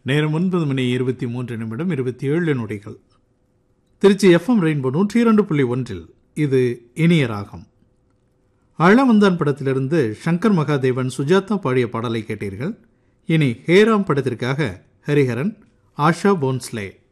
நேரம் 9:23 Trichy FM rainbow 102.1 இது இனிய ராகம். அழவந்தான் படத்திலிருந்து சங்கர் மகாதேவன் சுஜாதா பாடிய பாடலை கேட்டீர்கள். இனி ஹேராம் படத்திற்காக ஹரிஹரன், ஆஷா போன்ஸ்லே